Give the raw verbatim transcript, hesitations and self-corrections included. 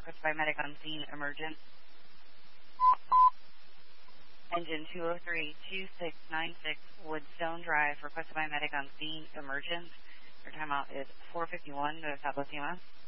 requested by medic on scene, emergent. Engine two oh three two six nine six, Woodstone Drive, requested by medic on scene, emergent. Your timeout is four fifty-one, North Southwest Lima.